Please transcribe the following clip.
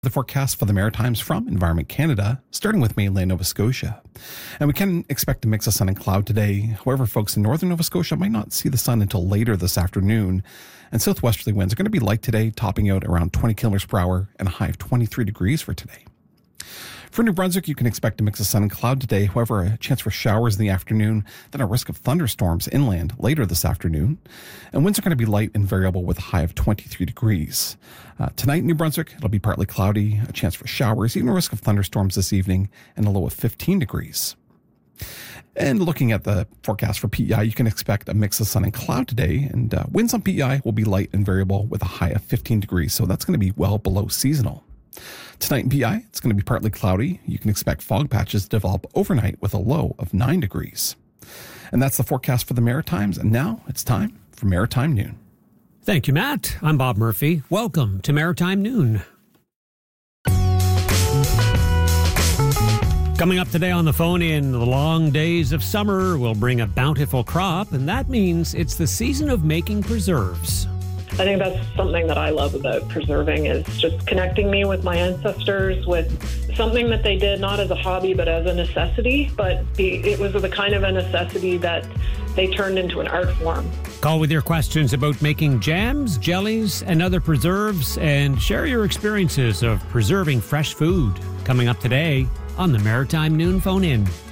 The forecast for the Maritimes from Environment Canada, starting with mainland Nova Scotia. And we can expect a mix of sun and cloud today. However, folks in northern Nova Scotia might not see the sun until later this afternoon. And southwesterly winds are going to be light today, topping out around 20 kilometers per hour and a high of 23 degrees for today. For New Brunswick, you can expect a mix of sun and cloud today. However, a chance for showers in the afternoon, then a risk of thunderstorms inland later this afternoon. And winds are going to be light and variable with a high of 23 degrees. Tonight in New Brunswick, it'll be partly cloudy, a chance for showers, even a risk of thunderstorms this evening, and a low of 15 degrees. And looking at the forecast for PEI, you can expect a mix of sun and cloud today, and winds on PEI will be light and variable with a high of 15 degrees, so that's going to be well below seasonal. Tonight in PEI, it's going to be partly cloudy. You can expect fog patches to develop overnight with a low of 9 degrees. And that's the forecast for the Maritimes, and now it's time for Maritime Noon. Thank you, Matt. I'm Bob Murphy. Welcome to Maritime Noon. Coming up today on the phone in the long days of summer, we'll bring a bountiful crop, and that means it's the season of making preserves. I think that's something that I love about preserving is just connecting me with my ancestors, with something that they did not as a hobby but as a necessity, but it was the kind of a necessity that they turned into an art form. Call with your questions about making jams, jellies, and other preserves, and share your experiences of preserving fresh food. Coming up today on the Maritime Noon Phone In.